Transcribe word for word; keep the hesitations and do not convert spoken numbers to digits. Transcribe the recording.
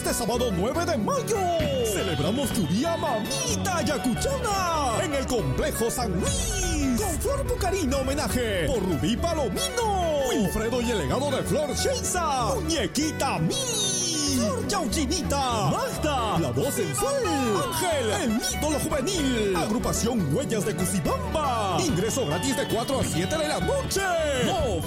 este sábado nueve de mayo. Celebramos tu día, mamita yacuchana, en el Complejo San Luis. Con Flor Bucarina homenaje por Rubí Palomino, Wilfredo y el legado de Flor Sheisa, Muñequita Mili, Flor Yauchinita, Magda, la voz sensual, Ángel, el ídolo juvenil, agrupación Huellas de Cusibamba. Ingreso gratis de cuatro a siete de la noche. No